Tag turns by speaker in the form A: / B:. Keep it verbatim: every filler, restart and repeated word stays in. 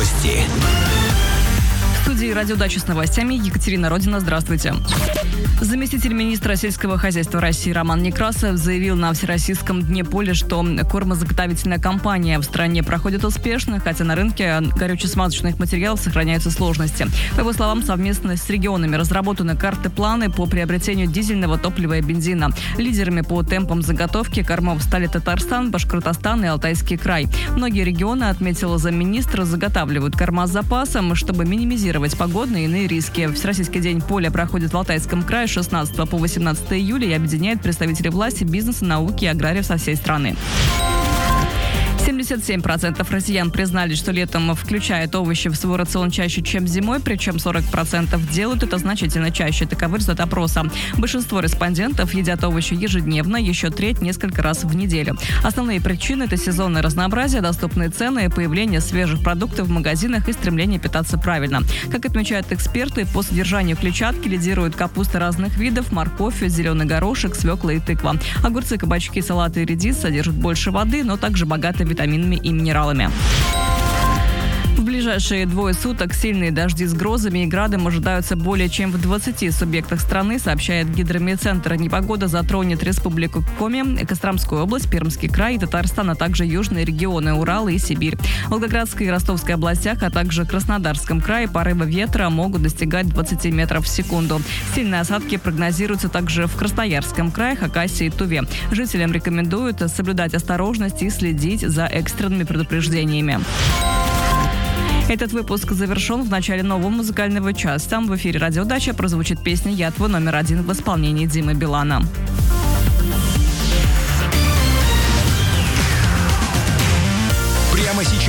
A: Новости.
B: В студии «Радиодача» с новостями Екатерина Родина. Здравствуйте. Заместитель министра сельского хозяйства России Роман Некрасов заявил на Всероссийском дне поля, что кормозаготовительная кампания в стране проходит успешно, хотя на рынке горюче-смазочных материалов сохраняются сложности. По его словам, совместно с регионами разработаны карты-планы по приобретению дизельного топлива и бензина. Лидерами по темпам заготовки кормов стали Татарстан, Башкортостан и Алтайский край. Многие регионы, отметила замминистра, заготавливают корма с запасом, чтобы минимизировать погодные и иные риски. Всероссийский день поля проходит в Алтайском крае с шестнадцатого по восемнадцатое июля и объединяет представителей власти, бизнеса, науки и аграриев со всей страны. семьдесят семь процентов россиян признали, что летом включают овощи в свой рацион чаще, чем зимой, причем сорок процентов делают это значительно чаще. Таковы результаты опроса. Большинство респондентов едят овощи ежедневно, еще треть несколько раз в неделю. Основные причины – это сезонное разнообразие, доступные цены, появление свежих продуктов в магазинах и стремление питаться правильно. Как отмечают эксперты, по содержанию клетчатки лидируют капуста разных видов, морковь, зеленый горошек, свекла и тыква. Огурцы, кабачки, салаты и редис содержат больше воды, но также богаты витаминами и минералами. В ближайшие двое суток сильные дожди с грозами и градом ожидаются более чем в двадцати субъектах страны, сообщает Гидрометцентр. Непогода затронет Республику Коми, Костромскую область, Пермский край и Татарстан, а также южные регионы Урал и Сибирь. В Волгоградской и Ростовской областях, а также Краснодарском крае порывы ветра могут достигать двадцати метров в секунду. Сильные осадки прогнозируются также в Красноярском крае, Хакасии и Туве. Жителям рекомендуют соблюдать осторожность и следить за экстренными предупреждениями. Этот выпуск завершен. В начале нового музыкального часа. Там в эфире «Радиодача» прозвучит песня «Я твой номер один» в исполнении Димы Билана.
A: Прямо сейчас